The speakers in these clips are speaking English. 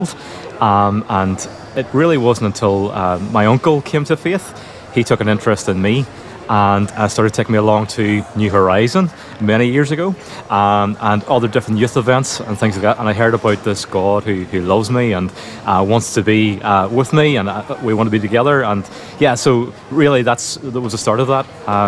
And it really wasn't until my uncle came to faith. He took an interest in me and started taking me along to New Horizon many years ago, and other different youth events and things like that. And I heard about this God who loves me and wants to be with me, and we want to be together. And yeah, so really that was the start of that.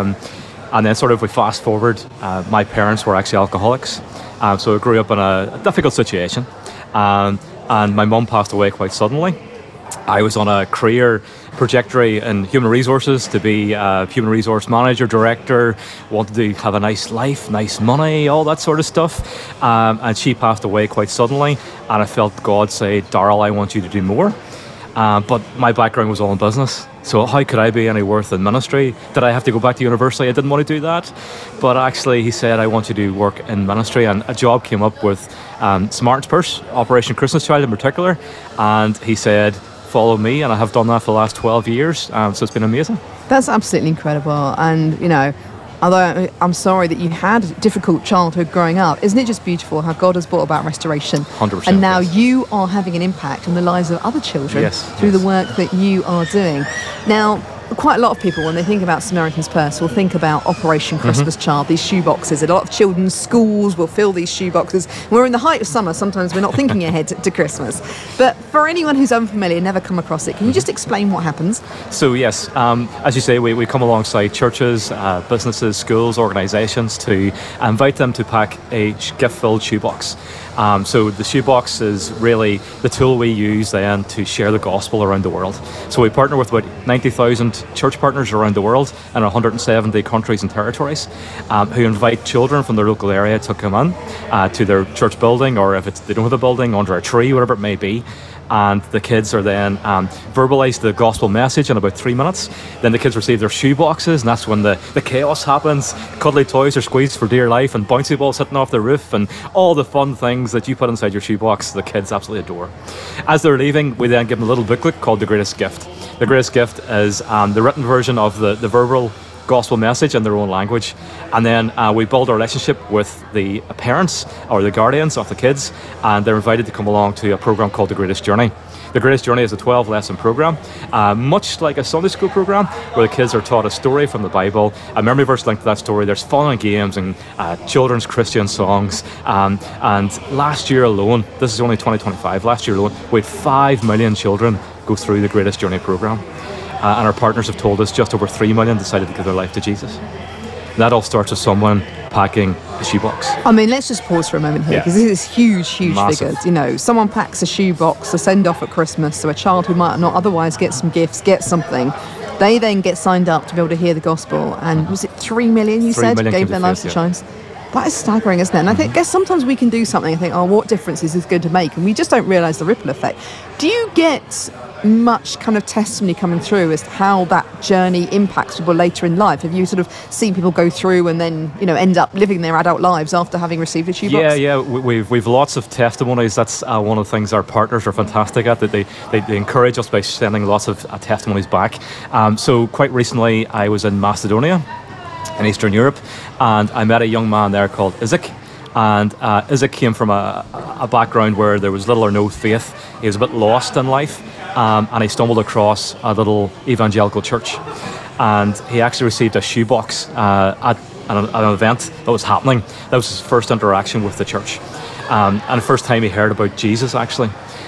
And then sort of we fast forward, my parents were actually alcoholics, so I grew up in a difficult situation, and my mum passed away quite suddenly. I was on a career trajectory in human resources to be a human resource manager, director, wanted to have a nice life, nice money, all that sort of stuff. And she passed away quite suddenly, and I felt God say, Darrell, I want you to do more. But my background was all in business, so how could I be any worth in ministry? Did I have to go back to university? I didn't want to do that, but actually he said, I want you to work in ministry, and a job came up with Samaritan's Purse, Operation Christmas Child in particular, and he said, follow me, and I have done that for the last 12 years, so it's been amazing. That's absolutely incredible. And although I'm sorry that you had a difficult childhood growing up, isn't it just beautiful how God has brought about restoration? 100%. And now you are having an impact on the lives of other children through the work that you are doing. Now, quite a lot of people, when they think about Samaritan's Purse, will think about Operation Christmas Child, these shoe boxes. A lot of children's schools will fill these shoe boxes. We're in the height of summer, sometimes we're not thinking ahead to Christmas. But for anyone who's unfamiliar, never come across it, can you just explain what happens? So yes, as you say, we come alongside churches, businesses, schools, organisations to invite them to pack a gift-filled shoebox. So the shoebox is really the tool we use then to share the gospel around the world. So we partner with about 90,000 church partners around the world in 170 countries and territories, who invite children from their local area to come in to their church building, or if they don't have a building, under a tree, whatever it may be. And the kids are then verbalise the gospel message in about 3 minutes. Then the kids receive their shoe boxes, and that's when the chaos happens. Cuddly toys are squeezed for dear life, and bouncy balls hitting off the roof, and all the fun things that you put inside your shoebox, the kids absolutely adore. As they're leaving, we then give them a little booklet called The Greatest Gift. The Greatest Gift is the written version of the verbal gospel message in their own language, and then we build a relationship with the parents or the guardians of the kids, and they're invited to come along to a program called The Greatest Journey. The Greatest Journey is a 12-lesson program, much like a Sunday school program, where the kids are taught a story from the Bible, a memory verse linked to that story. There's fun and games and children's Christian songs, and last year alone, this is only 2025, last year alone, we had 5 million children go through the Greatest Journey program. And our partners have told us just over 3 million decided to give their life to Jesus. That all starts with someone packing a shoebox. I mean, let's just pause for a moment here, because this is huge Massive. figures. Someone packs a shoebox to send off at Christmas, so a child who might not otherwise get some gifts, get something. They then get signed up to be able to hear the gospel. And was it 3 million, you said, gave their lives to Christ? That is staggering, isn't it? And I guess sometimes we can do something and think, what difference is this going to make? And we just don't realise the ripple effect. Do you get much kind of testimony coming through as to how that journey impacts people later in life? Have you sort of seen people go through and then, end up living their adult lives after having received a shoebox? Yeah, we've lots of testimonies. That's one of the things our partners are fantastic at, that they encourage us by sending lots of testimonies back. So quite recently, I was in Macedonia, in Eastern Europe, and I met a young man there called Isaac. And Isaac came from a background where there was little or no faith. He was a bit lost in life, and he stumbled across a little evangelical church. And he actually received a shoebox at an event that was happening. That was his first interaction with the church, and the first time he heard about Jesus, actually.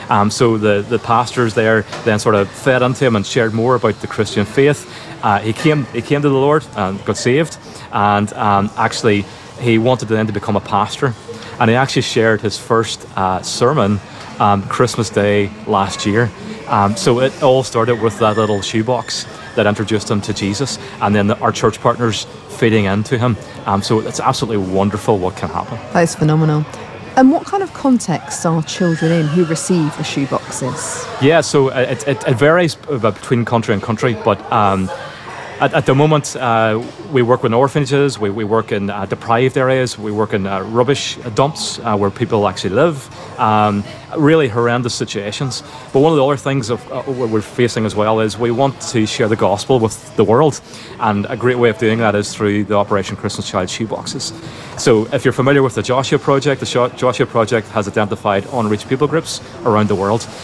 So the pastors there then sort of fed into him and shared more about the Christian faith. He came to the Lord and got saved, and actually he wanted then to become a pastor. And he actually shared his first sermon Christmas Day last year. So it all started with that little shoebox that introduced him to Jesus, and then our church partners feeding into him. So it's absolutely wonderful what can happen. That is phenomenal. And what kind of contexts are children in who receive the shoeboxes? Yeah, so it varies between country and country, but at the moment we work with orphanages, we work in deprived areas, we work in rubbish dumps where people actually live. Really horrendous situations. But one of the other things we're facing as well is we want to share the gospel with the world, and a great way of doing that is through the Operation Christmas Child shoeboxes. So if you're familiar with the Joshua Project, the Joshua Project has identified unreached people groups around the world,